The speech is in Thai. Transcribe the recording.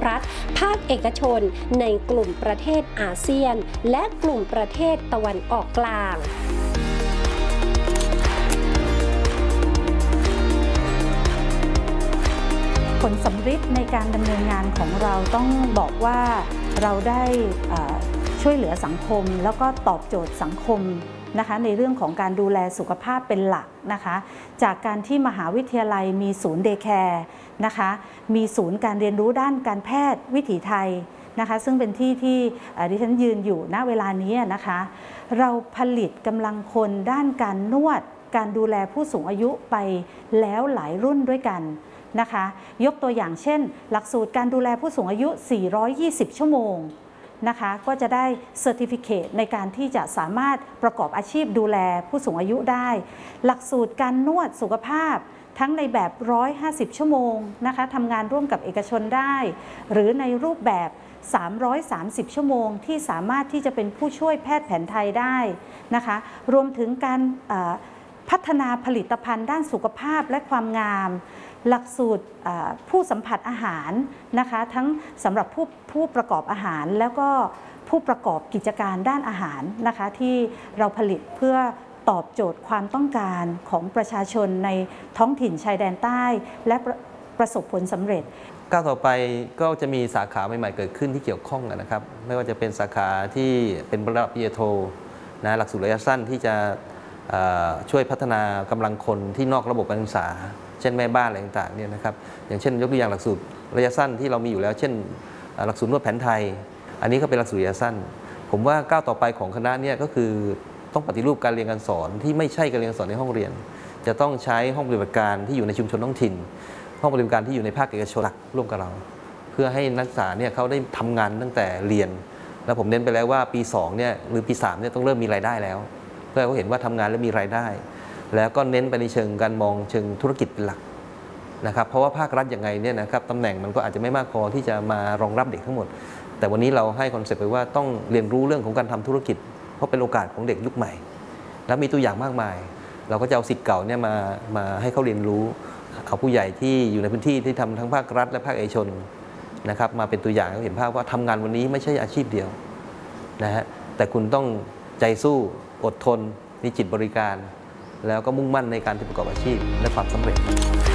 รัฐภาคเอกชนในกลุ่มประเทศอาเซียนและกลุ่มประเทศตะวันออกกลางผลสำฤทธิ์ในการดำเนินงานของเราต้องบอกว่าเราได้ช่วยเหลือสังคมแล้วก็ตอบโจทย์สังคมนะคะในเรื่องของการดูแลสุขภาพเป็นหลักนะคะจากการที่มหาวิทยาลัยมีศูนย์เดย์แคร์นะคะมีศูนย์การเรียนรู้ด้านการแพทย์วิถีไทยนะคะซึ่งเป็นที่ที่ดิฉันยืนอยู่ณเวลานี้นะคะเราผลิตกำลังคนด้านการนวดการดูแลผู้สูงอายุไปแล้วหลายรุ่นด้วยกันนะคะยกตัวอย่างเช่นหลักสูตรการดูแลผู้สูงอายุ420ชั่วโมงนะคะก็จะได้เซอร์ติฟิเคตในการที่จะสามารถประกอบอาชีพดูแลผู้สูงอายุได้หลักสูตรการนวดสุขภาพทั้งในแบบ150ชั่วโมงนะคะทำงานร่วมกับเอกชนได้หรือในรูปแบบ330ชั่วโมงที่สามารถที่จะเป็นผู้ช่วยแพทย์แผนไทยได้นะคะรวมถึงการพัฒนาผลิตภัณฑ์ด้านสุขภาพและความงามหลักสูตรผู้สัมผัสอาหารนะคะทั้งสำหรับผู้ประกอบอาหารแล้วก็ผู้ประกอบกิจการด้านอาหารนะคะที่เราผลิตเพื่อตอบโจทย์ความต้องการของประชาชนในท้องถิ่นชายแดนใต้และประสบผลสำเร็จก้าวต่อไปก็จะมีสาขาใหม่ๆเกิดขึ้นที่เกี่ยวข้องนะครับไม่ว่าจะเป็นสาขาที่เป็นระดับปริญญาโทนะหลักสูตรระยะสั้นที่จะช่วยพัฒนากำลังคนที่นอกระบบการศึกษาเช่นแม่บ้านอะไรต่างๆเนี่ยนะครับอย่างเช่นยกตัวอย่างหลักสูตรระยะสั้นที่เรามีอยู่แล้วเช่นหลักสูตรนวดแผนไทยอันนี้ก็เป็นหลักสูตรระยะสั้นผมว่าก้าวต่อไปของคณะเนี่ยก็คือต้องปฏิรูปการเรียนการสอนที่ไม่ใช่การเรียนการสอนในห้องเรียนจะต้องใช้ห้องปฏิบัติการที่อยู่ในชุมชนท้องถิ่นห้องปฏิบัติการที่อยู่ในภาคเอกชนหลักร่วมกับเราเพื่อให้นักศึกษาเนี่ยเขาได้ทำงานตั้งแต่เรียนแล้วผมเน้นไปแล้วว่าปี2เนี่ยหรือปี3เนี่ยต้องเริ่มมีรายได้แล้วเพื่อให้เขาเห็นว่าทำงานแล้วมีรายได้แล้วก็เน้นไปในเชิงการมองเชิงธุรกิจเป็นหลักนะครับเพราะว่าภาครัฐยังไงเนี่ยนะครับตำแหน่งมันก็อาจจะไม่มากพอที่จะมารองรับเด็กทั้งหมดแต่วันนี้เราให้คอนเซ็ปต์ไปว่าต้องเรียนรู้เรื่องของการทำธุรกิจเพราะเป็นโอกาสของเด็กยุคใหม่แล้วมีตัวอย่างมากมายเราก็จะเอาศิษย์เก่าเนี่ยมาให้เขาเรียนรู้เอาผู้ใหญ่ที่อยู่ในพื้นที่ที่ทำทั้งภาครัฐและภาคเอกชนนะครับมาเป็นตัวอย่างให้เห็นภาพว่าทำงานวันนี้ไม่ใช่อาชีพเดียวนะฮะแต่คุณต้องใจสู้อดทนมีจิตบริการแล้วก็มุ่งมั่นในการประกอบอาชีพและความสำเร็จ